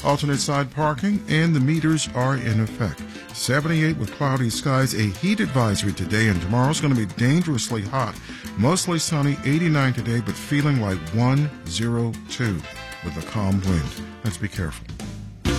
alternate side parking, and the meters are in effect. 78 with cloudy skies. A heat advisory today and tomorrow is going to be dangerously hot. Mostly sunny, 89 today, but feeling like 102 with a calm wind. Let's be careful.